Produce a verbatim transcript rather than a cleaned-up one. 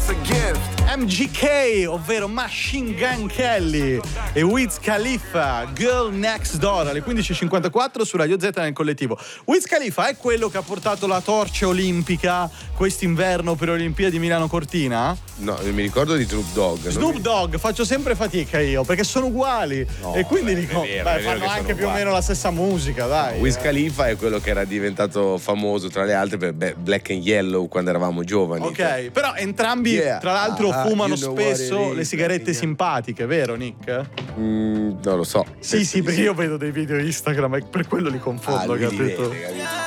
M G K, ovvero Machine Gun Kelly, e Wiz Khalifa, Girl Next Door, alle quindici e cinquantaquattro su Radio Z nel collettivo. Wiz Khalifa è quello che ha portato la torcia olimpica quest'inverno per le Olimpiadi Milano Cortina? No, mi ricordo di Snoop Dogg. Snoop mi... Dogg, faccio sempre fatica io perché sono uguali, no, e quindi beh, dico, vero, beh, fanno anche più o meno la stessa musica, dai. Wiz eh. Khalifa è quello che era diventato famoso tra le altre per Black and Yellow quando eravamo giovani. Ok, però entrambi Yeah. tra l'altro Ah, fumano you know what spesso it le is, sigarette Black and simpatiche, vero Nick? Mm, non lo so. Sì, sì, perché io vedo dei video Instagram e per quello li confondo, Ah, lui li capito? vede, capito?